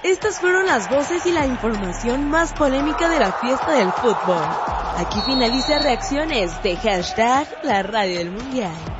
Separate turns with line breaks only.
Estas fueron las voces y la información más polémica de la fiesta del fútbol. Aquí finaliza Reacciones de #La Radio del Mundial.